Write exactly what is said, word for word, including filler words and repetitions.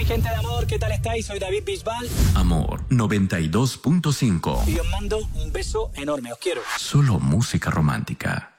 Gente de Amor, ¿qué tal estáis? Soy David Bisbal. Amor noventa y dos punto cinco. Y os mando un beso enorme, os quiero. Solo música romántica.